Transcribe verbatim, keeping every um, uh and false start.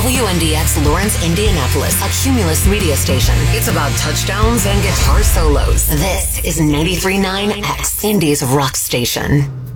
W N D X Lawrence, Indianapolis, a Cumulus media station. It's about touchdowns and guitar solos. This is ninety-three point nine X, Indy's rock station.